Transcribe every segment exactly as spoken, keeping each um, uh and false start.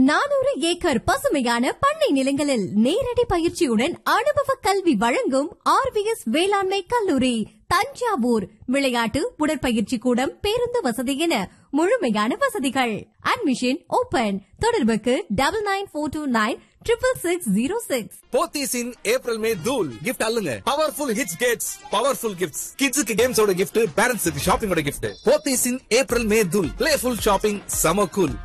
நானூறு ஏக்கர் பசுமையான பண்ணை நிலங்களில் நேரடி பயிற்சியுடன் அனுபவ கல்வி வழங்கும் ஆர்விஎஸ் வேளாண்மை கல்லூரி தஞ்சாவூர். விளையாட்டு, உடற்பயிற்சி கூடம், பேருந்து வசதி என முழுமையான வசதிகள். Admission open. தொடர்புக்கு டபுள் நைன் போர் two nine triple six zero six. போத்தீஸின் April May தூள் gift அல்லுங்க. Powerful hits Gates, powerful gifts. கிட்ஸுக்கு கேம்ஸோட கிஃப்ட், பேரண்ட்ஸுக்கு ஷாப்பிங்கோட கிஃப்ட். போத்தீஸின் ஏப்ரல் மே தூள் பிளேஃபுல் ஷாப்பிங், சம கூல்.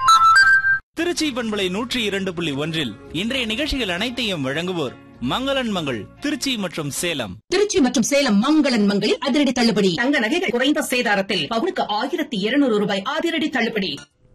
திருச்சி பண்பலை நூற்றி இரண்டு புள்ளி ஒன்றில் இன்றைய நிகழ்ச்சிகள் அனைத்தையும் வழங்குவோர் மங்களன் மங்கள் திருச்சி மற்றும் சேலம். திருச்சி மற்றும் சேலம் மங்களன் மங்களில் அதிரடி தள்ளுபடி. தங்க நகைகள் குறைந்த சேதாரத்தில் பவுனுக்கு ஆயிரத்தி இருநூறு ரூபாய் அதிரடி தள்ளுபடி.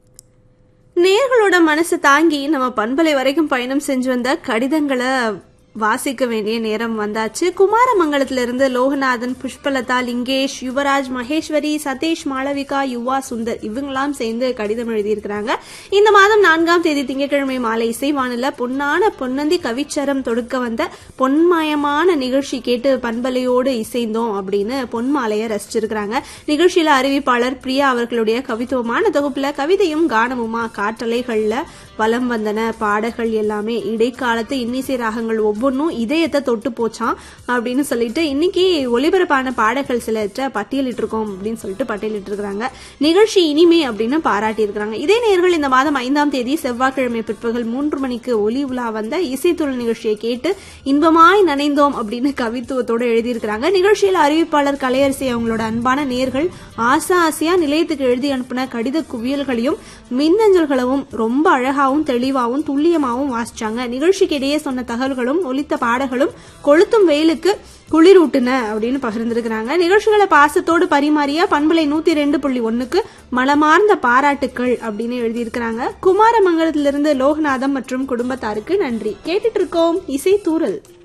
நேயர்களோட மனசு தாங்கி நம்ம பண்பலை வரைக்கும் பயணம் செஞ்சு வந்த கடிதங்களை வாசிக்க வேண்டிய நேரம் வந்தாச்சு. குமாரமங்கலத்திலிருந்து லோகநாதன், புஷ்பலதா, லிங்கேஷ், யுவராஜ், மகேஸ்வரி, சதீஷ், மாளவிகா, யுவா, சுந்தர் இவங்கெல்லாம் சேர்ந்து கடிதம் எழுதியிருக்கிறாங்க. இந்த மாதம் நான்காம் தேதி திங்கட்கிழமை மாலை இசைவானில பொன்னான பொன்னந்தி கவிச்சரம் தொடுக்க வந்த பொன்மயமான நிகழ்ச்சி கேட்டு பண்பலையோடு இசைந்தோம் அப்படின்னு பொன்மாலைய ரசிச்சிருக்கிறாங்க. நிகழ்ச்சியில அறிவிப்பாளர் பிரியா அவர்களுடைய கவித்துவமான தொகுப்புல கவிதையும் கானமுமா காற்றலைகள்ல வலம் வந்தன. பாடல்கள் எல்லாமே இடைக்காலத்து இன்னிசை ராகங்கள் ஒவ்வொன்றும் இதயத்தை தொட்டு போச்சான் அப்படின்னு சொல்லிட்டு இன்னைக்கு ஒளிபரப்பான பாடல்கள் சிலற்ற பட்டியலிட்டு இருக்கோம் அப்படின்னு சொல்லிட்டு பட்டியலிட்டு இருக்கிறாங்க. நிகழ்ச்சி இனிமே அப்படின்னு பாராட்டி இருக்கிறாங்க. இதே நேயர்கள் இந்த மாதம் ஐந்தாம் தேதி செவ்வாய்க்கிழமை பிற்பகல் மூன்று மணிக்கு ஒலி உலா வந்த இசைத்துறை நிகழ்ச்சியை கேட்டு இன்பமாய் நனைந்தோம் அப்படின்னு கவித்துவத்தோடு எழுதியிருக்கிறாங்க. நிகழ்ச்சியில் அறிவிப்பாளர் கலையரசி அவங்களோட அன்பான நேர்கள் ஆசா ஆசையா நிலையத்துக்கு எழுதி அனுப்பின கடித குவியல்களையும் மின்னஞ்சல்களும் ரொம்ப அழகாவும் தெளிவாகவும் துல்லியமாகவும் வாசிச்சாங்க. நிகழ்ச்சிக்கு இடையே சொன்ன தகவல்களும் ஒலித்த பாடல்களும் கொளுத்தும் வெயிலுக்கு குளிரூட்டுன அப்படின்னு பகிர்ந்திருக்கிறாங்க. நிகழ்ச்சிகளை பாசத்தோடு பரிமாறிய பண்பலை நூத்தி ரெண்டு புள்ளி ஒன்னுக்கு மனமார்ந்த பாராட்டுக்கள் அப்படின்னு எழுதியிருக்கிறாங்க. குமாரமங்கலத்திலிருந்து லோகநாதம் மற்றும் குடும்பத்தாருக்கு நன்றி. கேட்டுட்டு இருக்கோம் இசை தூரல்.